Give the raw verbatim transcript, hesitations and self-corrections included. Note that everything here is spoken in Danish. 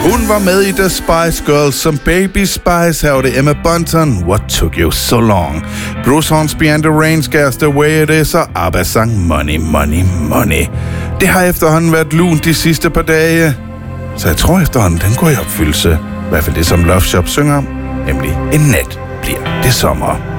Hun var med i The Spice Girls som Baby Spice. Her var det Emma Bunton, What Took You So Long. Bruce Hornsby and the Rainscast, The Way It Is, og ABBA sang Money, Money, Money. Det har efterhånden været lunt de sidste par dage, så jeg tror efterhånden, den går i opfyldelse. I hvert fald det, som Love Shop synger om, nemlig en nat bliver det sommer.